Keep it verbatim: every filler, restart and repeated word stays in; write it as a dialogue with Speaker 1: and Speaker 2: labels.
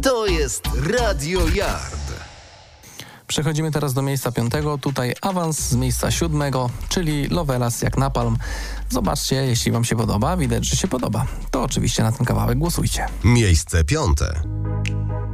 Speaker 1: To jest Radio Yard.
Speaker 2: Przechodzimy teraz do miejsca piątego. Tutaj awans z miejsca siódmego, czyli Lovelas jak Napalm. Zobaczcie, jeśli wam się podoba. Widać, że się podoba. To oczywiście na ten kawałek głosujcie.
Speaker 1: Miejsce piąte.